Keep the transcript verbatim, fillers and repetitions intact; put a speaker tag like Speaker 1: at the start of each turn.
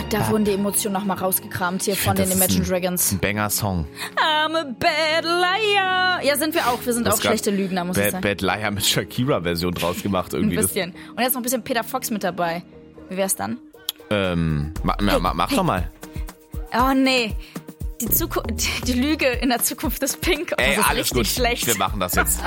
Speaker 1: Da wurden die Emotionen nochmal rausgekramt hier
Speaker 2: Ich
Speaker 1: von
Speaker 2: find,
Speaker 1: den
Speaker 2: das ist
Speaker 1: Imagine
Speaker 2: ein,
Speaker 1: Dragons.
Speaker 2: Ein Banger-Song.
Speaker 1: I'm a bad liar. Ja, sind wir auch. Wir sind
Speaker 2: Das
Speaker 1: auch schlechte Lügner, muss
Speaker 2: Bad,
Speaker 1: ich sagen.
Speaker 2: Bad Liar mit Shakira-Version draus gemacht
Speaker 1: Ein
Speaker 2: irgendwie.
Speaker 1: bisschen. Und jetzt noch ein bisschen Peter Fox mit dabei. Wie wär's dann?
Speaker 2: Das, ähm, ma, ma, ma, mach
Speaker 1: hey.
Speaker 2: doch mal.
Speaker 1: Oh, nee. Die, Zuku- die Lüge in der Zukunft ist pink. Oh,
Speaker 2: Ey,
Speaker 1: das ist
Speaker 2: alles
Speaker 1: richtig
Speaker 2: gut.
Speaker 1: schlecht.
Speaker 2: Wir machen das jetzt.